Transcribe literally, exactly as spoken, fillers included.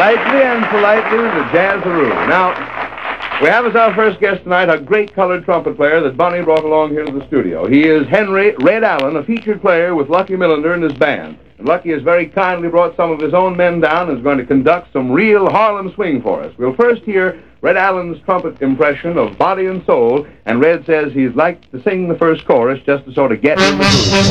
Lightly and politely, the Jazzaroo. Now, we have as our first guest tonight a great colored trumpet player that Bunny brought along here to the studio. He is Henry Red Allen, a featured player with Lucky Millender and his band. And Lucky has very kindly brought some of his own men down and is going to conduct some real Harlem swing for us. We'll first hear Red Allen's trumpet impression of Body and Soul, and Red says he'd like to sing the first chorus just to sort of get in the groove.